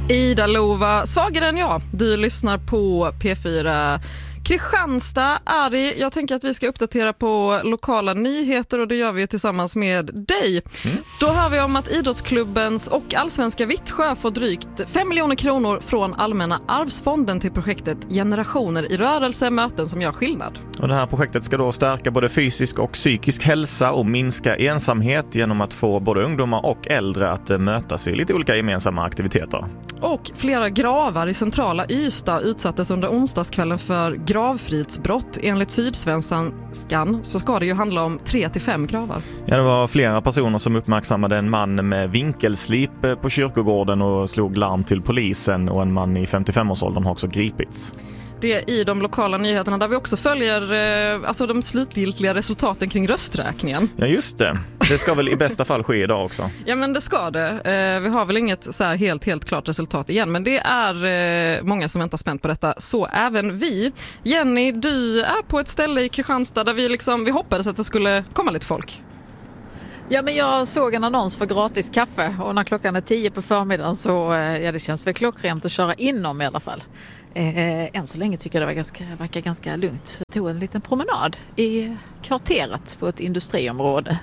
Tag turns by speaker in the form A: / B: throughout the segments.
A: Ida Lova, svagare än jag. Du lyssnar på P4 Kristianstad. Ari, jag tänker att vi ska uppdatera på lokala nyheter och det gör vi tillsammans med dig. Då hör vi om att idrottsklubbens och Allsvenska Vittsjö får drygt 5 miljoner kronor från Allmänna arvsfonden till projektet Generationer i rörelse, möten som gör skillnad.
B: Och det här projektet ska då stärka både fysisk och psykisk hälsa och minska ensamhet genom att få både ungdomar och äldre att mötas i lite olika gemensamma aktiviteter.
A: Och flera gravar i centrala Ystad utsattes under onsdagskvällen för gravfridsbrott. Enligt Sydsvenskan så ska det ju handla om 3-5 gravar.
B: Ja, det var flera personer som uppmärksammade en man med vinkelslip på kyrkogården och slog larm till polisen, och en man i 55-årsåldern har också gripits.
A: Det är i de lokala nyheterna där vi också följer de slutgiltiga resultaten kring rösträkningen.
B: Ja, just det. Det ska väl i bästa fall ske idag också.
A: Ja, men det ska det. Vi har väl inget så här helt klart resultat igen, men det är många som väntar spänt på detta. Så även vi. Jenny, du är på ett ställe i Kristianstad där vi hoppades att det skulle komma lite folk.
C: Ja, men jag såg en annons för gratis kaffe och när klockan är 10 på förmiddagen så det känns väl klockrent att köra inom i alla fall. Än så länge tycker jag det verkar ganska lugnt. Jag tog en liten promenad i kvarteret på ett industriområde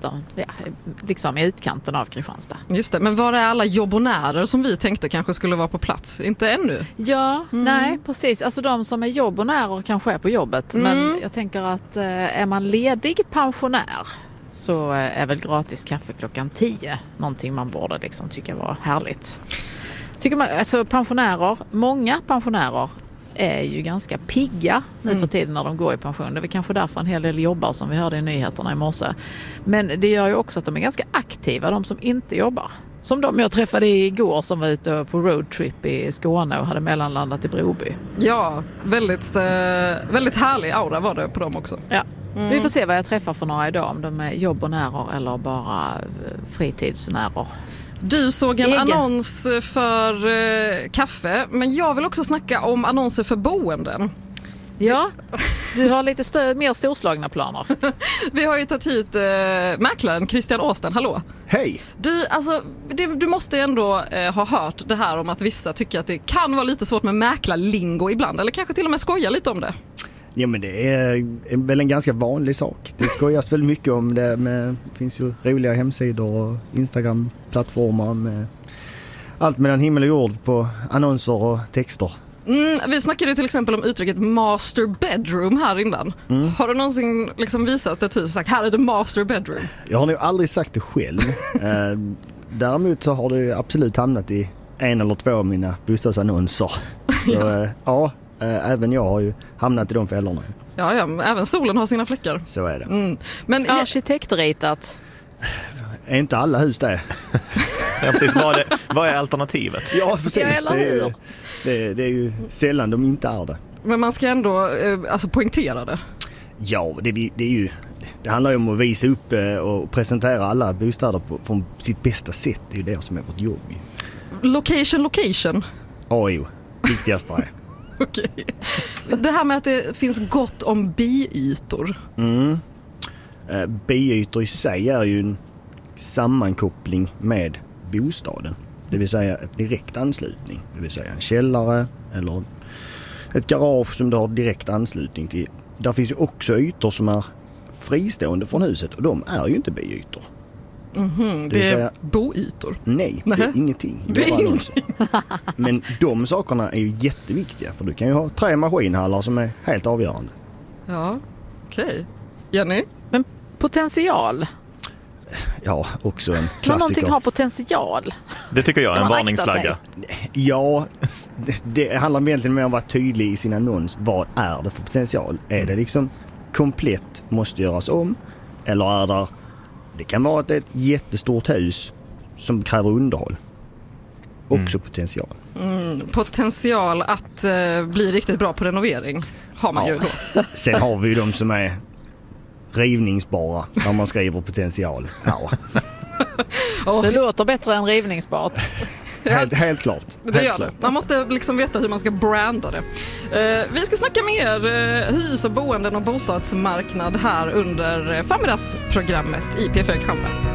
C: liksom i utkanten av Kristianstad.
A: Just det, men var är alla jobbonärer som vi tänkte kanske skulle vara på plats? Inte ännu?
C: Ja, nej precis. Alltså de som är jobbonärer kanske är på jobbet. Men jag tänker att är man ledig pensionär så är väl gratis kaffe klockan 10 någonting man borde liksom tycka var härligt. Tycker man, alltså många pensionärer är ju ganska pigga nu för tiden när de går i pension. Det är väl kanske därför en hel del jobbar som vi hörde i nyheterna i morse. Men det gör ju också att de är ganska aktiva, de som inte jobbar. Som de jag träffade igår som var ute på roadtrip i Skåne och hade mellanlandat i Broby.
A: Ja, väldigt härlig aura var det på dem också.
C: Ja. Vi får se vad jag träffar för några idag, om de är jobbonärer eller bara fritidsnärer.
A: Du såg en annons för kaffe, men jag vill också snacka om annonser för boenden.
C: Ja, du har lite mer storslagna planer.
A: Vi har ju tagit hit mäklaren Christian Åsten, hallå.
D: Hej!
A: Du måste ändå ha hört det här om att vissa tycker att det kan vara lite svårt med mäklarlingo ibland, eller kanske till och med skoja lite om det.
D: Ja, men det är väl en ganska vanlig sak. Det skojas väl mycket om det. Det finns ju roliga hemsidor och Instagram-plattformar med allt mellan himmel och jord på annonser och texter.
A: Vi snackade ju till exempel om uttrycket master bedroom här innan. Har du någonsin liksom visat ett hus och sagt här är det master bedroom? Jag
D: har nog aldrig sagt det själv. Däremot så har det absolut hamnat i en eller två av mina bostadsannonser. Så ja. Även jag har ju hamnat i de fällorna.
A: Ja, även solen har sina fläckar.
D: Så är det.
C: Men arkitektritat?
D: Är inte alla hus det?
B: Ja, precis. Vad är alternativet?
D: Ja, precis. Det är ju sällan de inte är det.
A: Men man ska ändå poängtera det.
D: Ja, det handlar ju om att visa upp och presentera alla bostäder från sitt bästa sätt. Det är ju det som är vårt jobb.
A: Location.
D: Ja, jo. Viktigast är.
A: Okej. Det här med att det finns gott om biytor.
D: Biytor i sig är ju en sammankoppling med bostaden. Det vill säga ett direkt anslutning. Det vill säga en källare eller ett garage som du har direkt anslutning till. Där finns ju också ytor som är fristående från huset och de är ju inte biytor.
A: Det är boytor?
D: Nej, det är ingenting.
A: Det är ingenting.
D: Men de sakerna är ju jätteviktiga för du kan ju ha 3 maskinhallar som är helt avgörande.
A: Ja, okej. Jenny?
C: Men potential?
D: Ja, också en klassiker.
C: Kan någonting ha potential?
B: Det tycker jag är en varningsflagga.
D: Ja, det handlar egentligen mer om att vara tydlig i sin annons. Vad är det för potential? Är det liksom komplett måste göras om? Eller är det kan vara att det är ett jättestort hus som kräver underhåll. Också potential.
A: Potential att bli riktigt bra på renovering har man ju då.
D: Sen har vi ju de som är rivningsbara när man skriver potential. Ja.
C: Det låter bättre än rivningsbart.
D: Helt klart.
A: Det gör det. Man måste liksom veta hur man ska branda det. Vi ska snacka mer hus och boenden och bostadsmarknad här under förmiddagsprogrammet i P4 Kristianstad.